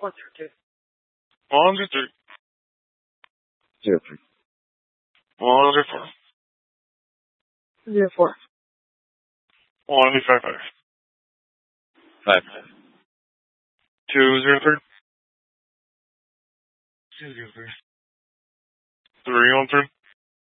102. 103. 03. 104. 04. 155. 55. 203. 203. 313.